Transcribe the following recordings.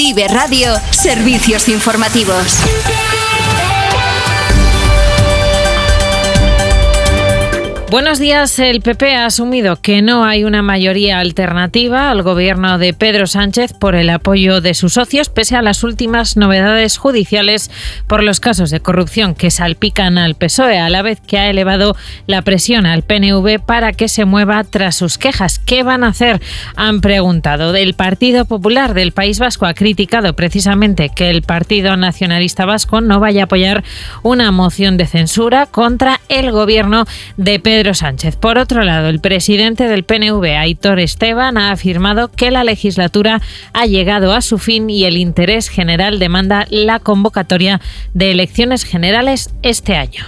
Vive Radio, servicios informativos. Buenos días. El PP ha asumido que no hay una mayoría alternativa al gobierno de Pedro Sánchez por el apoyo de sus socios, pese a las últimas novedades judiciales por los casos de corrupción que salpican al PSOE, a la vez que ha elevado la presión al PNV para que se mueva tras sus quejas. ¿Qué van a hacer?, han preguntado. El Partido Popular del País Vasco ha criticado precisamente que el Partido Nacionalista Vasco no vaya a apoyar una moción de censura contra el gobierno de Pedro Sánchez. Por otro lado, el presidente del PNV, Aitor Esteban, ha afirmado que la legislatura ha llegado a su fin y el interés general demanda la convocatoria de elecciones generales este año.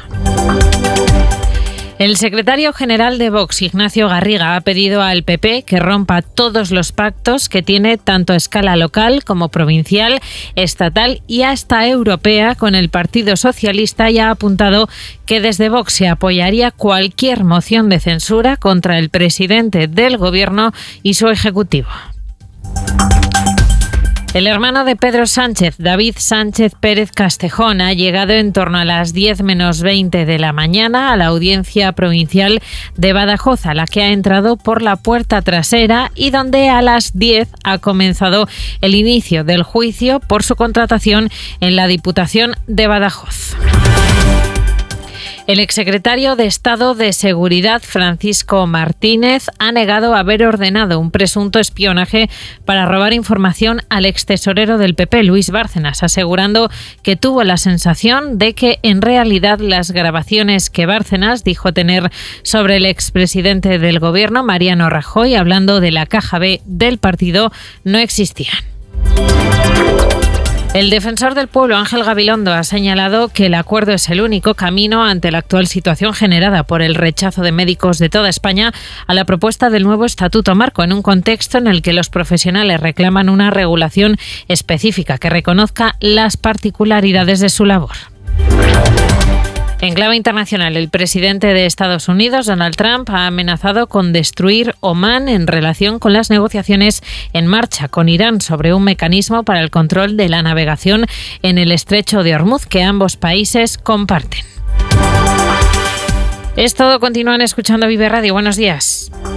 El secretario general de Vox, Ignacio Garriga, ha pedido al PP que rompa todos los pactos que tiene tanto a escala local como provincial, estatal y hasta europea con el Partido Socialista, y ha apuntado que desde Vox se apoyaría cualquier moción de censura contra el presidente del Gobierno y su ejecutivo. El hermano de Pedro Sánchez, David Sánchez Pérez Castejón, ha llegado en torno a las 10 menos 20 de la mañana a la Audiencia Provincial de Badajoz, a la que ha entrado por la puerta trasera y donde a las 10 ha comenzado el inicio del juicio por su contratación en la Diputación de Badajoz. El exsecretario de Estado de Seguridad, Francisco Martínez, ha negado haber ordenado un presunto espionaje para robar información al extesorero del PP, Luis Bárcenas, asegurando que tuvo la sensación de que en realidad las grabaciones que Bárcenas dijo tener sobre el expresidente del Gobierno, Mariano Rajoy, hablando de la caja B del partido, no existían. El defensor del pueblo, Ángel Gabilondo, ha señalado que el acuerdo es el único camino ante la actual situación generada por el rechazo de médicos de toda España a la propuesta del nuevo Estatuto Marco, en un contexto en el que los profesionales reclaman una regulación específica que reconozca las particularidades de su labor. En clave internacional, el presidente de Estados Unidos, Donald Trump, ha amenazado con destruir Omán en relación con las negociaciones en marcha con Irán sobre un mecanismo para el control de la navegación en el estrecho de Hormuz que ambos países comparten. Es todo. Continúan escuchando Vive Radio. Buenos días.